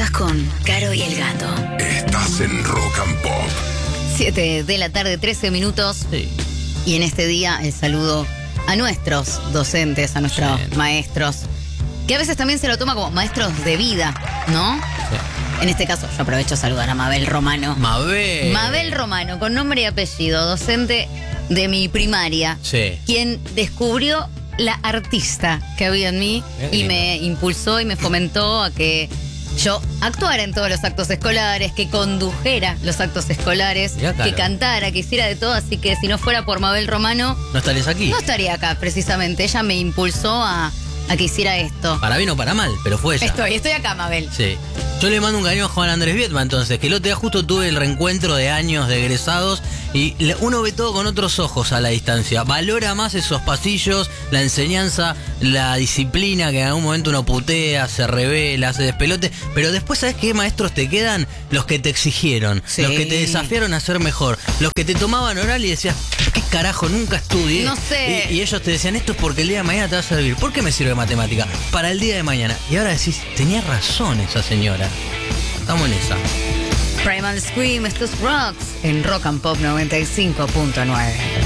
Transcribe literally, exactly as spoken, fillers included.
Estás con Caro y el Gato. Estás en Rock and Pop. siete de la tarde, trece minutos. Sí. Y en este día el saludo a nuestros docentes, a nuestros Sí. maestros, que a veces también se lo toma como maestros de vida, ¿no? Sí. En este caso yo aprovecho a saludar a Mabel Romano. Mabel. Mabel Romano, con nombre y apellido, docente de mi primaria, Sí. quien descubrió la artista que había en mí Qué y lindo. me impulsó y me fomentó a que yo actuara en todos los actos escolares, que condujera los actos escolares, Mirá, claro. que cantara, que hiciera de todo. Así que si no fuera por Mabel Romano, ¿No estarías aquí? no estaría acá precisamente. Ella me impulsó a, a que hiciera esto. Para bien o para mal, pero fue ella. Estoy, estoy acá, Mabel. Sí. Yo le mando un cariño a Juan Andrés Viedma, entonces, que el otro día justo tuve el reencuentro de años de egresados y le- uno ve todo con otros ojos a la distancia. Valora más esos pasillos, la enseñanza, la disciplina, que en algún momento uno putea, se revela, se despelote. Pero después, ¿sabes qué maestros te quedan? Los que te exigieron, Sí. los que te desafiaron a ser mejor, los que te tomaban oral y decías, ¿qué carajo? Nunca estudié. No sé. Y, y ellos te decían, esto es porque el día de mañana te va a servir. ¿Por qué me sirve matemática? Para el día de mañana. Y ahora decís, tenía razón esa señora. Estamos en esa. Primal Scream, estos rocks en Rock and Pop noventa y cinco punto nueve.